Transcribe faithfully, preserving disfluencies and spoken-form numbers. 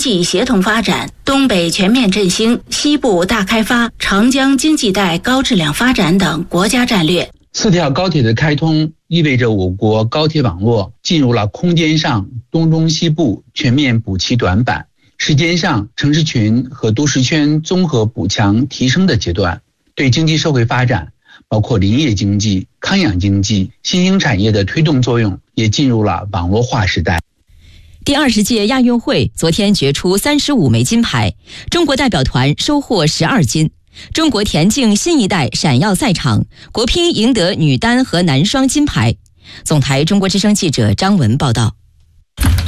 济协同发展、东北全面振兴、西部大开发、长江经济带高质量发展等国家战略。 四条高铁的开通意味着我国高铁网络进入了空间上东中西部全面补齐短板，时间上城市群和都市圈综合补强提升的阶段，对经济社会发展，包括林业经济、康养经济、新兴产业的推动作用也进入了网络化时代。 第二十届亚运会昨天决出三十五枚金牌，中国代表团收获十二金。中国田径新一代闪耀赛场，国乒赢得女单和男双金牌。总台中国之声记者张文报道。